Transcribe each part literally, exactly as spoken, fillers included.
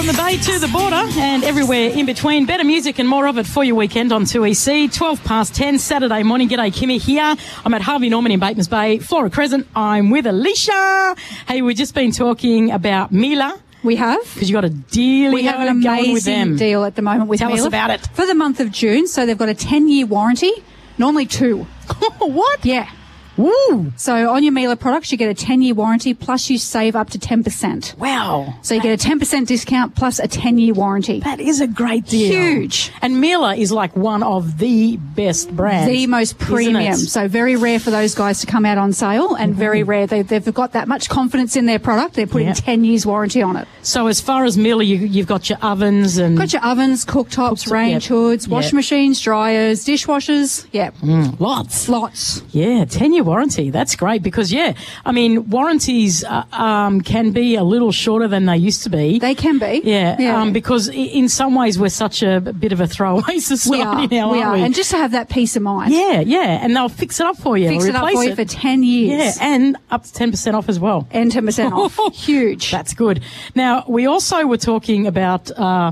From the bay to the border and everywhere in between. Better music and more of it for your weekend on two E C. twelve past ten, Saturday morning. G'day, Kimmy here. I'm at Harvey Norman in Batemans Bay, Flora Crescent. I'm with Alicia. Hey, we've just been talking about Miele. We have. Because you got a deal We have an going with them. amazing deal at the moment with Tell Miele. us about it. For the month of June, so they've got a ten-year warranty, normally two. What? Yeah. Woo! So on your Miele products, you get a ten-year warranty, plus you save up to ten percent. Wow. So you get a ten percent discount plus a ten-year warranty. That is a great deal. Huge. And Miele is like one of the best brands. The most premium. So very rare for those guys to come out on sale, and mm-hmm. very rare. They, they've got that much confidence in their product. They're putting Yep. ten years warranty on it. So as far as Miele, you, you've got your ovens and... Got your ovens, cooktops, Cooktop, range yep. hoods, wash Yep. machines, dryers, dishwashers. Yeah. Mm, lots. Lots. Yeah, ten-year warranty. That's great because, yeah, I mean, warranties uh, um, can be a little shorter than they used to be. They can be. Yeah, yeah. Um, because i- in some ways we're such a bit of a throwaway society we are. now, we aren't are. we? And just to have that peace of mind. Yeah, yeah, and they'll fix it up for you. Fix it up replace for you it. for ten years. Yeah, and up to ten percent off as well. And ten percent off. Huge. That's good. Now, we also were talking about uh,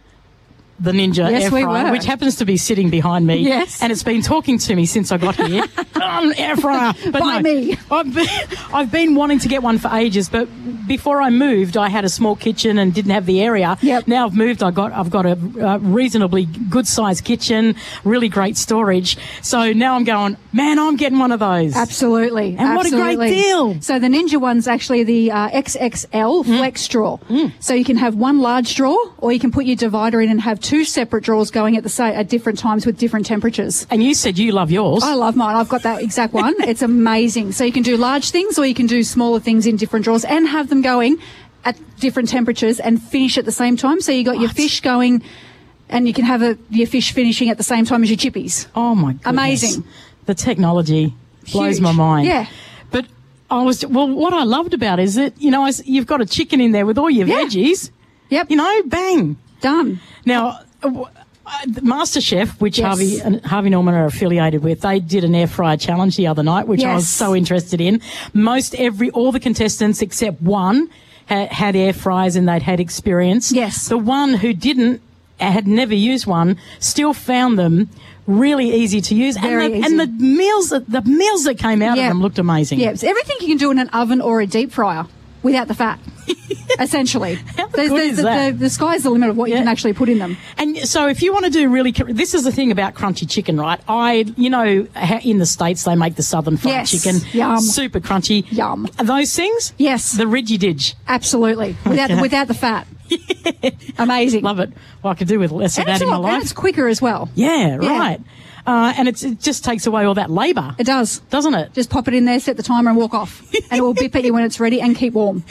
the Ninja Yes, air we fryer, were. which happens to be sitting behind me. Yes. And it's been talking to me since I got here. um, air fryer. But By no, me. I've been, I've been wanting to get one for ages, but before I moved, I had a small kitchen and didn't have the area. Yep. Now I've moved, I got, I've got a uh, reasonably good-sized kitchen, really great storage. So now I'm going, man, I'm getting one of those. Absolutely. And what a great absolutely. deal. So the Ninja one's actually the uh, X X L Mm. flex drawer. So you can have one large drawer, or you can put your divider in and have two separate drawers going at the sa- at different times with different temperatures. And you said you love yours. I love mine. I've got that exact one. It's amazing. So you can do large things, or you can do smaller things in different drawers and have them going at different temperatures and finish at the same time. So you got your What? fish going, and you can have a, your fish finishing at the same time as your chippies. Oh, my goodness. Amazing. The technology blows Huge. my mind. Yeah. But I was, well, what I loved about it is that, you know, I s you've got a chicken in there with all your Yeah. veggies. Yep. You know, bang. Done. Now, uh, w- uh, MasterChef, which Yes. Harvey and Harvey Norman are affiliated with, they did an air fryer challenge the other night, which I was Yes. so interested in. Most every, all the contestants except one ha- had air fryers and they'd had experience. Yes. The one who didn't, had never used one, still found them really easy to use. Very and the, easy. and the meals that, the meals that came out Yeah. of them looked amazing. Yeah, it's everything you can do in an oven or a deep fryer without the fat, essentially. How There's- good there's is the, that? The, the sky's the limit of what Yeah. you can actually put in them. And so if you want to do really, cr- this is the thing about crunchy chicken, right? I, you know, ha- in the States they make the southern fried Yes. chicken. Yum. Super crunchy. Yum. Are those things? Yes. The Ridgy Didge. Absolutely. Without, Okay. the, without the fat. Amazing. Love it. Well, I could do with less of And that it's, in a my lot, and life. it's quicker as well. Yeah, Yeah. right. Uh, and it's, it just takes away all that labour, It does. doesn't it? Just pop it in there, set the timer and walk off. And it will bip at you when it's ready and keep warm.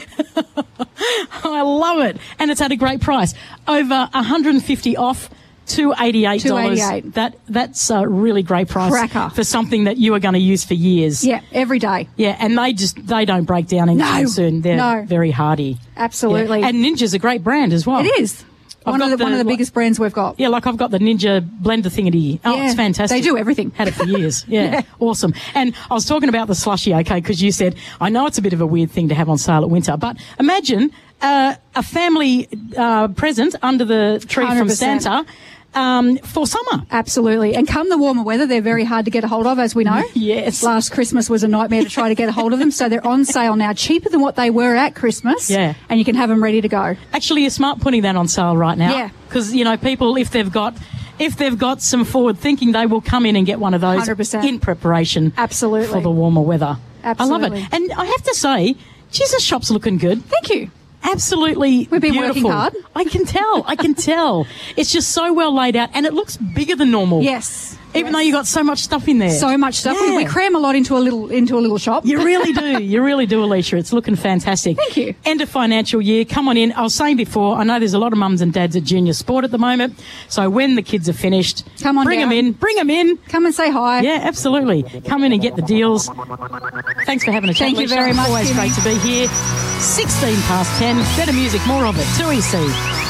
I love it. And it's at a great price. Over one hundred fifty off. two eighty-eight dollars. two eighty-eight. That that's a really great price Cracker. for something that you are going to use for years. Yeah, every day. Yeah, and they just they don't break down anytime No, soon. They're no. very hardy. Absolutely. Yeah. And Ninja's a great brand as well. It is. I've One of, got the, one of the the- biggest brands we've got. Yeah, like I've got the Ninja blender thingy. Oh, Yeah, it's fantastic. they do everything. Had it for years. Yeah, Yeah. Awesome. And I was talking about the slushy, okay, because you said, I know it's a bit of a weird thing to have on sale at winter, but imagine uh, a family uh, present under the tree one hundred from percent. Santa um, for summer. Absolutely. And come the warmer weather, they're very hard to get a hold of, as we know. Yes. Last Christmas was a nightmare to try to get a hold of them. So they're on sale now, cheaper than what they were at Christmas. Yeah. And you can have them ready to go. Actually, you're smart putting that on sale right now. Yeah. Because, you know, people, if they've got... If they've got some forward thinking, they will come in and get one of those one hundred percent. in preparation Absolutely. for the warmer weather. I love Absolutely. it. And I have to say, geez, the shop's looking good. Thank you. Absolutely We've been beautiful. working hard. I can tell. I can tell. It's just so well laid out, and it looks bigger than normal. Yes. Even Yes. though you got so much stuff in there. So much stuff. We, Yeah. we cram a lot into a little into a little shop. You really do. You really do, Alicia. It's looking fantastic. Thank you. End of financial year. Come on in. I was saying before, I know there's a lot of mums and dads at junior sport at the moment. So when the kids are finished, Come on bring down. them in. Bring them in. Come and say hi. Yeah, absolutely. Come in and get the deals. Thanks for having a chat. Thank you Alicia. very much, Always Kimmy. great to be here. sixteen past ten. Better music, more of it. two E C.